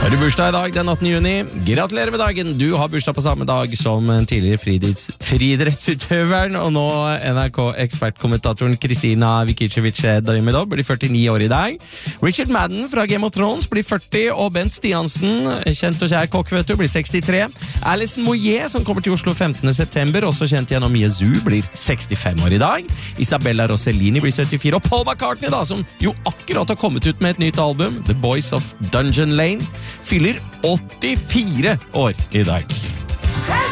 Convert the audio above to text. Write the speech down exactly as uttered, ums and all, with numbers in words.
Har du bursdag i dag den åttende juni? Gratulerer med dagen! Du har bursdag på samme dag som tidligere friidrettsutøveren og nå N R K-ekspertkommentatoren Kristina Vikicevic-Daimedov blir førtini år i dag. Richard Madden fra Game of Thrones blir førti, og Bent Stiansen, kjent og kjær kokk, vet du, blir sekstitre. Alison Moyet, som kommer til Oslo femtende september, også kjent gjennom Yazoo, blir sekstifem år i dag. Isabella Rossellini blir syttifire, og Paul McCartney, da, som jo akkurat har kommet ut med et nytt album, The Boys of Dungeon Lane, fyller åttifire år i dag.